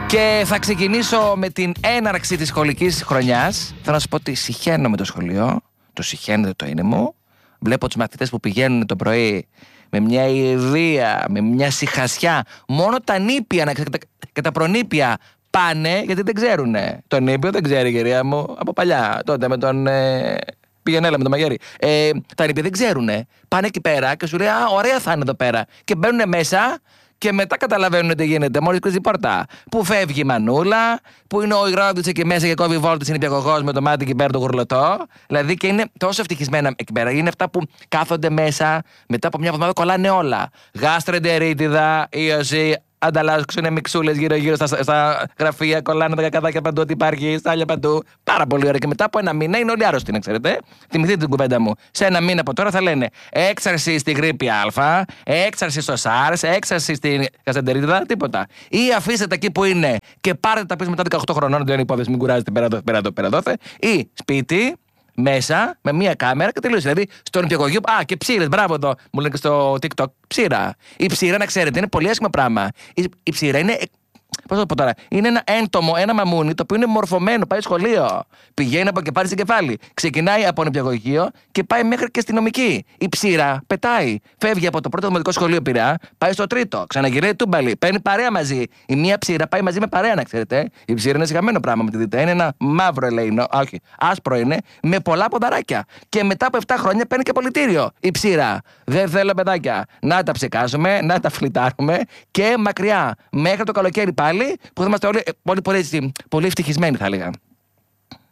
Και θα ξεκινήσω με την έναρξη της σχολικής χρονιάς. Θέλω να σου πω ότι συχαίνω με το σχολείο. Το συχαίνεται το είναι μου. Βλέπω τους μαθητές που πηγαίνουν το πρωί με μια ιδέα, με μια σιχασιά. Μόνο τα νήπια και τα προνήπια πάνε, γιατί δεν ξέρουνε. Το νήπιο δεν ξέρει, κυρία μου, από παλιά. Τότε με τον Πηγενέλα, με τον Μαγέρι. Τα νήπια δεν ξέρουνε. Πάνε εκεί πέρα και σου λέει: Α, ωραία θα είναι εδώ πέρα. Και μπαίνουν μέσα. Και μετά καταλαβαίνουν τι γίνεται. Μόλις κλείσει η πόρτα. Που φεύγει η μανούλα, που είναι ο υγρόντιτς εκεί μέσα και κόβει βόλτες, είναι πιακογός με το μάτι εκεί πέρα το γουρλωτό. Δηλαδή και είναι τόσο ευτυχισμένα εκεί πέρα. Είναι αυτά που κάθονται μέσα, μετά από μια εβδομάδα κολλάνε όλα. Γάστρεντερίτιδα, ίωση, ανταλλάσσουν μιξούλες γύρω-γύρω στα γραφεία, κολλάνε τα κακαδάκια παντού, ό,τι υπάρχει, στάλια παντού. Πάρα πολύ ωραία. Και μετά από ένα μήνα είναι όλοι άρρωστοι, να ξέρετε. Θυμηθείτε την κουβέντα μου. Σε ένα μήνα από τώρα θα λένε έξαρση στη γρίπη Α, έξαρση στο SARS, έξαρση στην γαστρεντερίτιδα, τίποτα. Ή αφήστε τα εκεί που είναι και πάρετε τα πίσω μετά 18 χρονών, δεν είναι υπόθεση, μην κουράζετε πέρα δόθε. Ή σπίτι. Μέσα, με μία κάμερα και τελείωσε. Δηλαδή, στον νηπιαγωγείο. Α, και ψήρες, μπράβο το. Μου λένε και στο TikTok. Ψήρα. Η ψήρα, να ξέρετε, είναι πολύ άσχημο πράγμα. Η ψήρα είναι. Πώς θα το πω τώρα. Είναι ένα έντομο, ένα μαμούνι το οποίο είναι μορφωμένο, πάει σχολείο. Πηγαίνει από και πάρει στην κεφάλι. Ξεκινάει από νηπιαγωγείο και πάει μέχρι και αστυνομική. Η ψήρα πετάει. Φεύγει από το πρώτο δημοτικό σχολείο Πειραιά, πάει στο τρίτο. Ξαναγυρνάει τούμπαλι. Παίρνει παρέα μαζί. Η μία ψήρα πάει μαζί με παρέα, να ξέρετε. Η ψήρα είναι σιγαμένο πράγμα, με τη δείτε. Είναι ένα μαύρο ελεηνό, όχι, άσπρο είναι, με πολλά ποδαράκια. Και μετά από 7 χρόνια παίρνει και πολιτήριο. Η ψήρα. Δεν θέλω παιδάκια. Να τα ψεκάζουμε, να τα φλιτάρουμε και μακριά. Μέχρι το καλοκαίρι πάλι, που θα είμαστε όλοι πολύ ευτυχισμένοι, θα έλεγα.